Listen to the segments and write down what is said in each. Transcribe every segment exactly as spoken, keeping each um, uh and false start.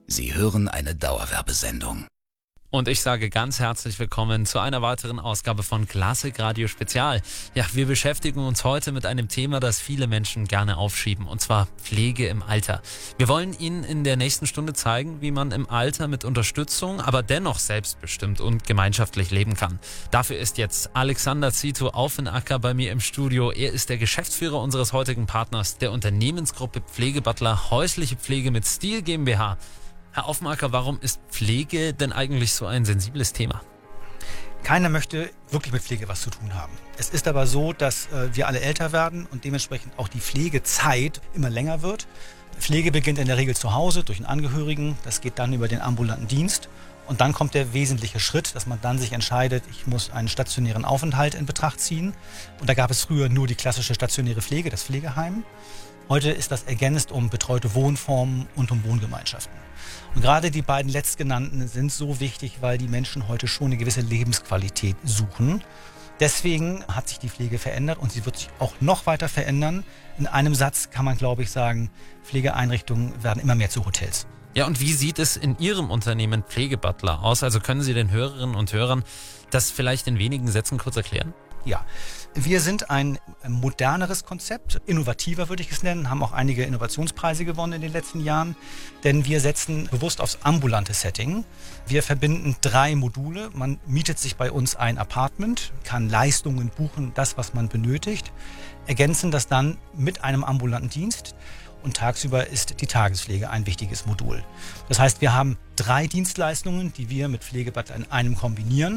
Sie hören eine Dauerwerbesendung. Und ich sage ganz herzlich willkommen zu einer weiteren Ausgabe von Klassik Radio Spezial. Ja, wir beschäftigen uns heute mit einem Thema, das viele Menschen gerne aufschieben, und zwar Pflege im Alter. Wir wollen Ihnen in der nächsten Stunde zeigen, wie man im Alter mit Unterstützung, aber dennoch selbstbestimmt und gemeinschaftlich leben kann. Dafür ist jetzt Alexander Zito Aufenacker bei mir im Studio. Er ist der Geschäftsführer unseres heutigen Partners, der Unternehmensgruppe Pflegebutler Häusliche Pflege mit Stil GmbH. Herr Aufenacker, warum ist Pflege denn eigentlich so ein sensibles Thema? Keiner möchte wirklich mit Pflege was zu tun haben. Es ist aber so, dass äh, wir alle älter werden und dementsprechend auch die Pflegezeit immer länger wird. Pflege beginnt in der Regel zu Hause durch einen Angehörigen. Das geht dann über den ambulanten Dienst. Und dann kommt der wesentliche Schritt, dass man dann sich entscheidet, ich muss einen stationären Aufenthalt in Betracht ziehen. Und da gab es früher nur die klassische stationäre Pflege, das Pflegeheim. Heute ist das ergänzt um betreute Wohnformen und um Wohngemeinschaften. Und gerade die beiden letztgenannten sind so wichtig, weil die Menschen heute schon eine gewisse Lebensqualität suchen. Deswegen hat sich die Pflege verändert und sie wird sich auch noch weiter verändern. In einem Satz kann man, glaube ich, sagen, Pflegeeinrichtungen werden immer mehr zu Hotels. Ja, und wie sieht es in Ihrem Unternehmen Pflegebutler aus? Also können Sie den Hörerinnen und Hörern das vielleicht in wenigen Sätzen kurz erklären? Ja, wir sind ein moderneres Konzept, innovativer würde ich es nennen, haben auch einige Innovationspreise gewonnen in den letzten Jahren, denn wir setzen bewusst aufs ambulante Setting. Wir verbinden drei Module. Man mietet sich bei uns ein Apartment, kann Leistungen buchen, das, was man benötigt, ergänzen das dann mit einem ambulanten Dienst. Und tagsüber ist die Tagespflege ein wichtiges Modul. Das heißt, wir haben drei Dienstleistungen, die wir mit Pflegebutler in einem kombinieren.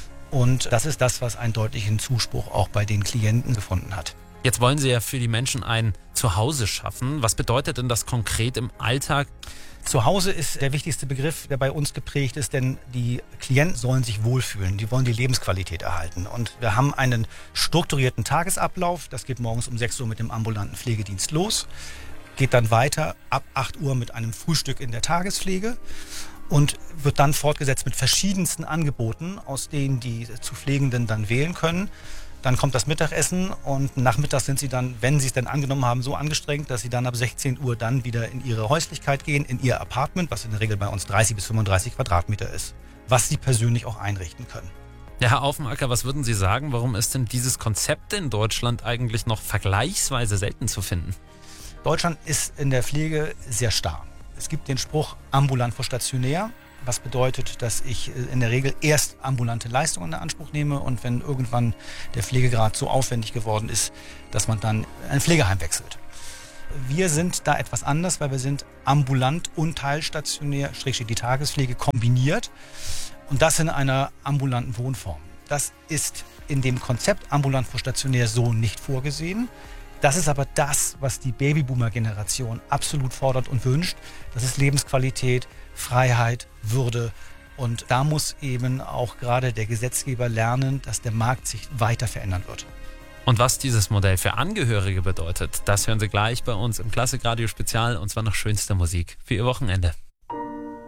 Und das ist das, was einen deutlichen Zuspruch auch bei den Klienten gefunden hat. Jetzt wollen Sie ja für die Menschen ein Zuhause schaffen. Was bedeutet denn das konkret im Alltag? Zuhause ist der wichtigste Begriff, der bei uns geprägt ist, denn die Klienten sollen sich wohlfühlen, die wollen die Lebensqualität erhalten. Und wir haben einen strukturierten Tagesablauf, das geht morgens um sechs Uhr mit dem ambulanten Pflegedienst los, geht dann weiter ab acht Uhr mit einem Frühstück in der Tagespflege und wird dann fortgesetzt mit verschiedensten Angeboten, aus denen die zu Pflegenden dann wählen können. Dann kommt das Mittagessen und nachmittags sind sie dann, wenn sie es denn angenommen haben, so angestrengt, dass sie dann ab sechzehn Uhr dann wieder in ihre Häuslichkeit gehen, in ihr Apartment, was in der Regel bei uns dreißig bis fünfunddreißig Quadratmeter ist, was sie persönlich auch einrichten können. Ja, Herr Aufenacker, was würden Sie sagen, warum ist denn dieses Konzept in Deutschland eigentlich noch vergleichsweise selten zu finden? Deutschland ist in der Pflege sehr starr. Es gibt den Spruch ambulant vor stationär, was bedeutet, dass ich in der Regel erst ambulante Leistungen in Anspruch nehme und wenn irgendwann der Pflegegrad so aufwendig geworden ist, dass man dann ein Pflegeheim wechselt. Wir sind da etwas anders, weil wir sind ambulant und teilstationär, schrägstrich die Tagespflege kombiniert und das in einer ambulanten Wohnform. Das ist in dem Konzept ambulant vor stationär so nicht vorgesehen. Das ist aber das, was die Babyboomer-Generation absolut fordert und wünscht. Das ist Lebensqualität, Freiheit, Würde. Und da muss eben auch gerade der Gesetzgeber lernen, dass der Markt sich weiter verändern wird. Und was dieses Modell für Angehörige bedeutet, das hören Sie gleich bei uns im Klassik Radio Spezial und zwar nach schönster Musik für Ihr Wochenende.